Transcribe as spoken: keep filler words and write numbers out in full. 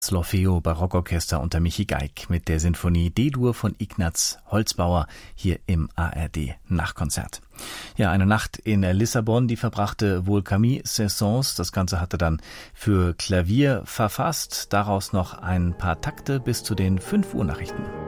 L'Orfeo Barockorchester unter Michi Geig mit der Sinfonie D-Dur von Ignaz Holzbauer hier im A R D Nachtkonzert. Ja, eine Nacht in Lissabon, die verbrachte wohl Camille Saint-Saëns. Das Ganze hatte dann für Klavier verfasst. Daraus noch ein paar Takte bis zu den fünf Uhr Nachrichten.